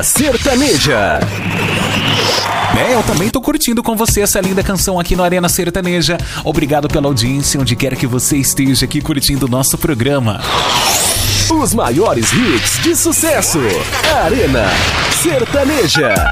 Sertaneja. Eu também tô curtindo com você essa linda canção aqui no Arena Sertaneja. Obrigado pela audiência, onde quer que você esteja aqui curtindo o nosso programa. Os maiores hits de sucesso. Arena Sertaneja.